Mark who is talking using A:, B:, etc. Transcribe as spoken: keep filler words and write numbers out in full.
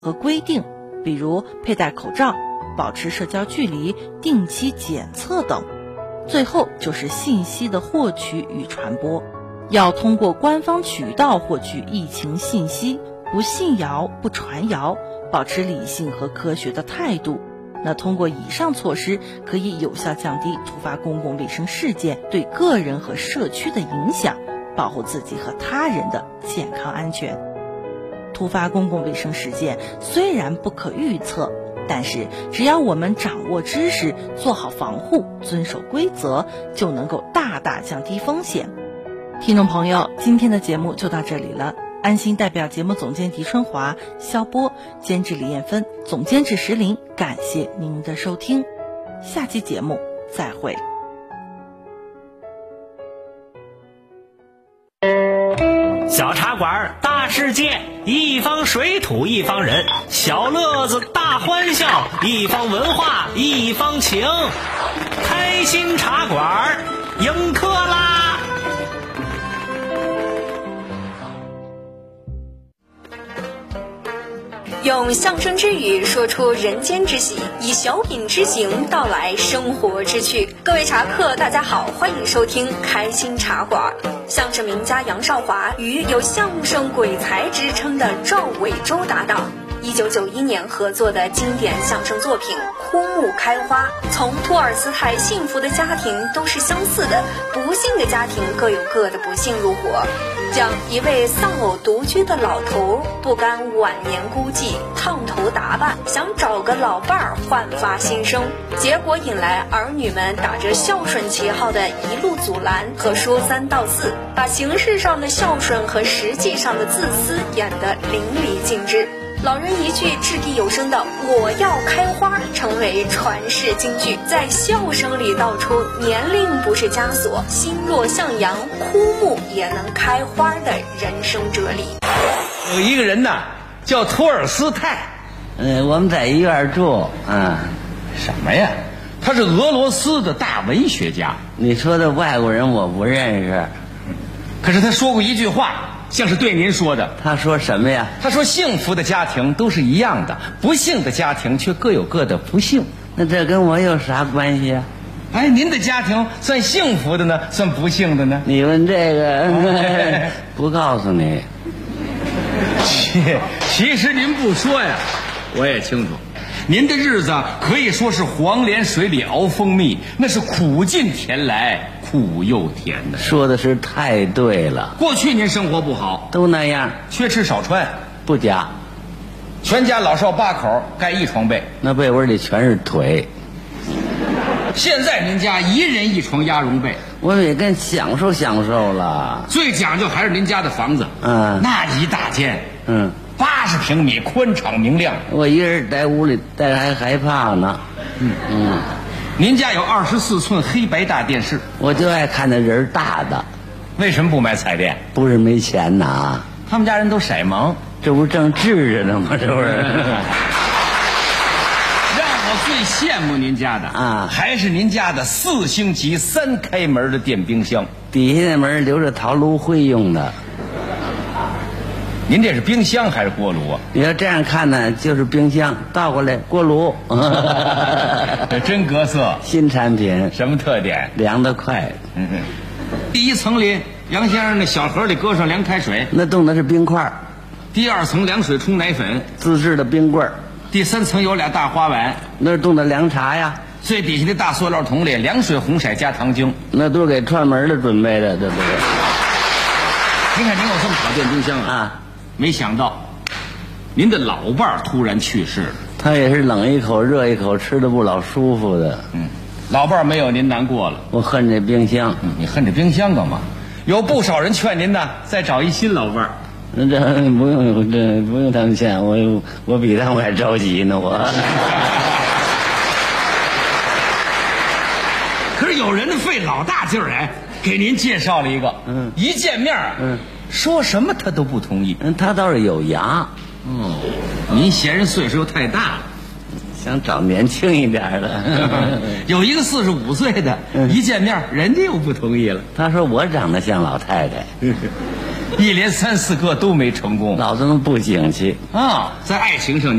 A: 和规定，比如佩戴口罩、保持社交距离、定期检测等。最后就是信息的获取与传播，要通过官方渠道获取疫情信息，不信谣、不传谣，保持理性和科学的态度。那通过以上措施，可以有效降低突发公共卫生事件对个人和社区的影响，保护自己和他人的健康安全。突发公共卫生事件虽然不可预测，但是只要我们掌握知识，做好防护，遵守规则，就能够大大降低风险。听众朋友，今天的节目就到这里了。安心代表节目总监狄春华、肖波，监制李艳芬，总监制石林，感谢您的收听，下期节目再会。
B: 小茶馆大世界，一方水土一方人，小乐子大欢笑，一方文化一方情。开心茶馆迎客啦！
C: 用相声之语说出人间之喜，以小品之行道来生活之趣。各位茶客大家好，欢迎收听开心茶馆。相声名家杨少华与有相声鬼才之称的赵伟洲搭档，一九九一年合作的经典相声作品《枯木开花》，从托尔斯泰幸福的家庭都是相似的，不幸的家庭各有各的不幸入伙，讲一位丧偶独居的老头不甘晚年孤寂，烫头打扮，想找个老伴儿焕发新生，结果引来儿女们打着孝顺旗号的一路阻拦和说三道四，把形式上的孝顺和实际上的自私演得淋漓尽致。老人一句掷地有声的我要开花成为传世金句，在笑声里道出年龄不是枷锁，心若向阳，枯木也能开花的人生哲理。
D: 有一个人呐叫托尔斯泰，
E: 嗯，我们在一院住。嗯，
D: 什么呀？他是俄罗斯的大文学家。
E: 你说的外国人我不认识，
D: 可是他说过一句话，像是对您说的。
E: 他说什么呀？
D: 他说幸福的家庭都是一样的，不幸的家庭却各有各的不幸。
E: 那这跟我有啥关系啊？
D: 哎，您的家庭算幸福的呢，算不幸的呢？
E: 你问这个，哎、不告诉你。
D: 其其实您不说呀，我也清楚。您的日子可以说是黄连水里熬蜂蜜，那是苦尽甜来苦又甜的。
E: 说的是太对了。
D: 过去您生活不好，
E: 都那样，
D: 缺吃少穿，
E: 不假。
D: 全家老少八口盖一床被，
E: 那被窝里全是腿。
D: 现在您家一人一床鸭绒被，
E: 我也跟享受享受了。
D: 最讲究还是您家的房子，
E: 嗯，
D: 那一大间，
E: 嗯，
D: 八十平米，宽敞明亮。
E: 我一个人在屋里待着还害怕呢。
D: 嗯嗯，您家有二十四寸黑白大电视，
E: 我就爱看那人大的。
D: 为什么不买彩电？
E: 不是没钱呐，
D: 他们家人都色盲，
E: 这不正治着呢吗？这不是。
D: 最羡慕您家的
E: 啊，还
D: 是您家的四星级三开门的电冰箱，
E: 底下那门留着陶炉灰用的。
D: 您这是冰箱还是锅炉啊？
E: 你要这样看呢，就是冰箱，倒过来锅炉。
D: 这真格色，
E: 新产品。
D: 什么特点？
E: 凉得快。
D: 嗯嗯。第一层里，杨先生那小盒里搁上凉开水，
E: 那冻的是冰块。
D: 第二层凉水冲奶粉，
E: 自制的冰棍儿。
D: 第三层有俩大花碗，
E: 那是冻的凉茶呀。
D: 最底下的大塑料桶里凉水红色加糖精，
E: 那都是给串门的准备的，对不对？
D: 您看您有这么好电冰箱啊？
E: 啊，
D: 没想到您的老伴儿突然去世了。
E: 他也是冷一口热一口，吃的不老舒服的。
D: 嗯，老伴儿没有您难过了。
E: 我恨这冰箱。
D: 嗯，你恨这冰箱干嘛？有不少人劝您呢，再找一新老伴儿。
E: 那这不用，这不用他们劝，我我比他们还着急呢，我。
D: 可是有人费老大劲儿哎，给您介绍了一个，
E: 嗯，
D: 一见面，
E: 嗯，
D: 说什么他都不同意。
E: 嗯，他倒是有牙。
D: 嗯，您嫌人岁数又太大了，
E: 想找年轻一点的。
D: 有一个四十五岁的，
E: 嗯，
D: 一见面人家又不同意了。
E: 他说我长得像老太太。
D: 一连三四个都没成功。
E: 脑子不景气
D: 啊，在爱情上。